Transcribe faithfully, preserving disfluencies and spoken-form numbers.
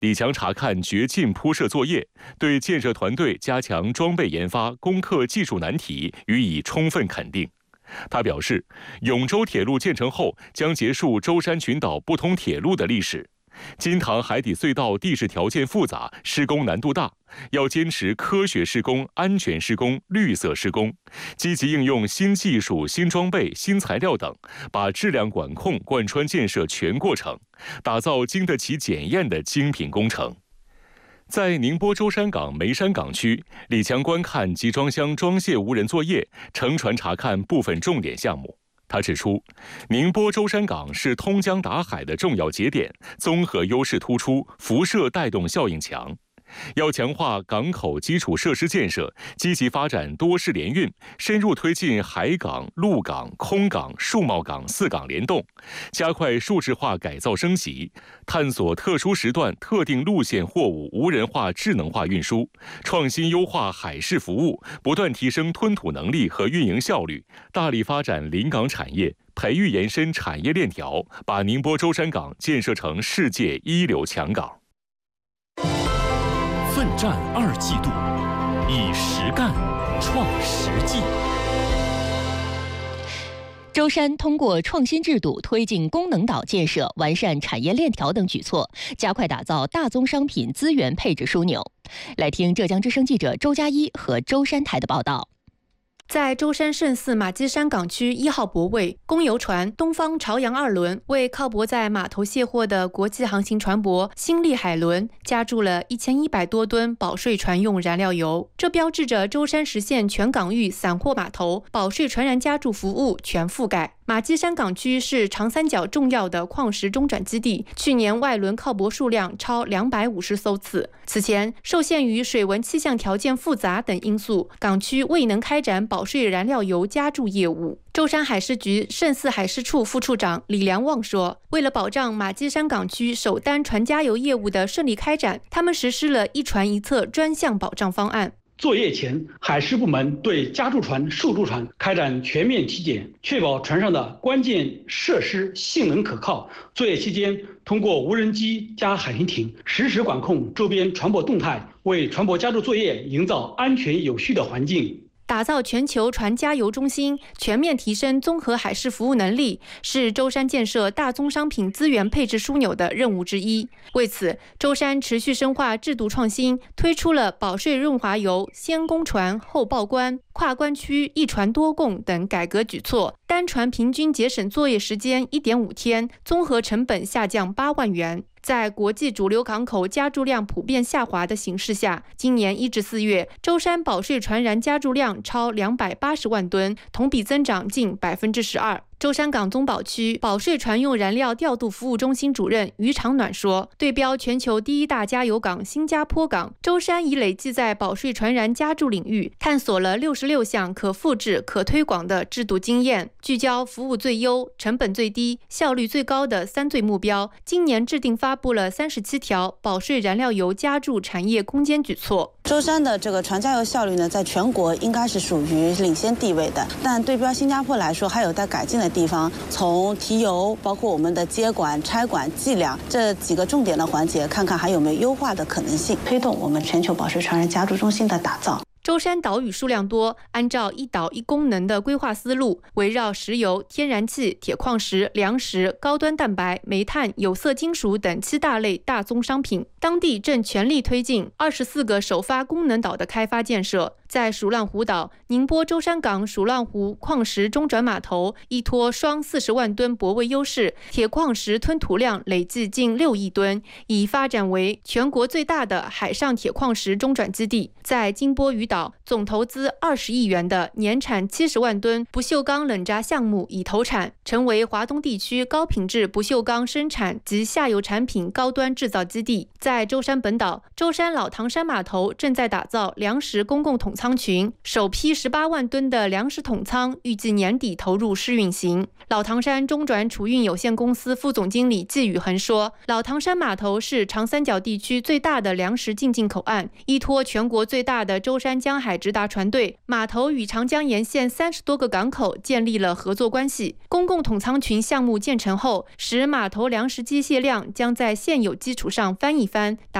李强查看掘进铺设作业，对建设团队加强装备研发、攻克技术难题予以充分肯定。他表示，永州铁路建成后将结束舟山群岛不通铁路的历史。金塘海底隧道地势条件复杂，施工难度大，要坚持科学施工、安全施工、绿色施工，积极应用新技术、新装备、新材料等，把质量管控贯穿建设全过程，打造经得起检验的精品工程。在宁波舟山港梅山港区，李强观看集装箱装卸无人作业，乘船查看部分重点项目。他指出，宁波舟山港是通江达海的重要节点，综合优势突出，辐射带动效应强。要强化港口基础设施建设，积极发展多式联运，深入推进海港、陆港、空港、数贸港四港联动，加快数字化改造升级，探索特殊时段、特定路线货物无人化、智能化运输，创新优化海事服务，不断提升吞吐能力和运营效率，大力发展临港产业，培育延伸产业链条，把宁波舟山港建设成世界一流强港。 奋战二季度，以实干创实际。 舟山通过创新制度推进功能岛建设、完善产业链条等举措，加快打造大宗商品资源配置枢纽。来听浙江之声记者周佳一和舟山台的报道。 在舟山圣寺马基山港区一号泊位，公油船东方朝阳二轮为靠泊在码头卸货的国际航行船舶新力海轮加注了一千一百多吨保税船用燃料油，这标志着舟山实现全港域散货码头保税船燃加注服务全覆盖。马基山港区是长三角重要的矿石中转基地，去年外轮靠泊数量超两百五十艘次。此前，受限于水文气象条件复杂等因素，港区未能开展保税燃料油加注业务。舟山海事局圣寺海事处副处长李良旺说，为了保障马基山港区首单船加油业务的顺利开展，他们实施了一船一侧专项保障方案。 作业前，海事部门对加注船、受注船开展全面体检，确保船上的关键设施性能可靠。作业期间，通过无人机加海巡艇实时管控周边船舶动态，为船舶加注作业营造安全有序的环境。 打造全球船加油中心，全面提升综合海事服务能力，是舟山建设大宗商品资源配置枢纽的任务之一。为此，舟山持续深化制度创新，推出了保税润滑油先公船后报关、跨关区一船多供等改革举措，单船平均节省作业时间 一点五天，综合成本下降八万元。在国际主流港口加注量普遍下滑的形势下，今年一至四月，舟山保税船燃加注量超两百八十万吨，同比增长近百分之十二。舟山港宗保区保税船用燃料调度服务中心主任于长暖说，对标全球第一大加油港新加坡港，舟山已累计在保税船燃加注领域探索了六十六项可复制、可推广的制度经验，聚焦服务最优、成本最低、效率最高的三最目标。今年制定发布了三十七条保税燃料油加注产业攻坚举措。 舟山的这个船加油效率呢，在全国应该是属于领先地位的，但对标新加坡来说，还有待改进的地方。从提油，包括我们的接管、拆管、计量这几个重点的环节，看看还有没有优化的可能性，推动我们全球保税船燃加注中心的打造。 舟山岛屿数量多，按照一岛一功能的规划思路，围绕石油、天然气、铁矿石、粮食、高端蛋白、煤炭、有色金属等七大类大宗商品，当地正全力推进二十四个首发功能岛的开发建设。在蜀浪湖岛，宁波舟山港蜀浪湖矿石中转码头依托双四十万吨泊位优势，铁矿石吞吐量累计近六亿吨，已发展为全国最大的海上铁矿石中转基地。在金波屿岛，总投资二十亿元的年产七十万吨不锈钢冷轧项目已投产，成为华东地区高品质不锈钢生产及下游产品高端制造基地。在舟山本岛，舟山老唐山码头正在打造粮食公共统仓群，首批十八万吨的粮食统仓预计年底投入试运行。老唐山中转储运有限公司副总经理季宇恒说，老唐山码头是长三角地区最大的粮食进境口岸，依托全国最大的舟山江海直达船队，码头与长江沿线三十多个港口建立了合作关系。公共统仓群项目建成后，使码头粮食机械量将在现有基础上翻一番，达